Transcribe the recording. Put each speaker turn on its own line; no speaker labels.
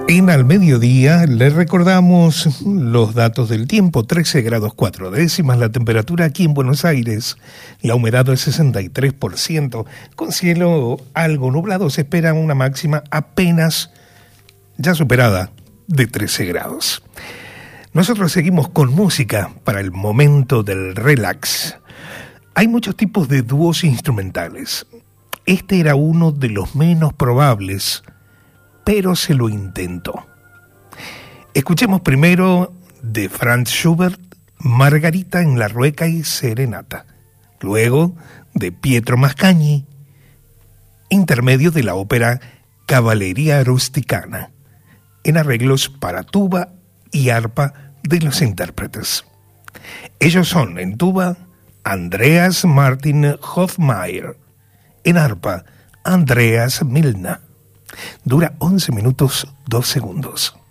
En Al Mediodía le recordamos los datos del tiempo: 13 grados 4 décimas la temperatura aquí en Buenos Aires, la humedad es 63%, con cielo algo nublado. Se espera una máxima apenas ya superada de 13 grados. Nosotros seguimos con música para el momento del relax. Hay muchos tipos de dúos instrumentales. Este era uno de los menos probables, pero se lo intentó. Escuchemos primero de Franz Schubert, Margarita en la Rueca y Serenata. Luego de Pietro Mascagni, intermedio de la ópera Cavalleria Rusticana, en arreglos para tuba y arpa de los intérpretes. Ellos son en tuba Andreas Martin Hofmeier, en arpa Andreas Milna. Dura 11 minutos 2 segundos.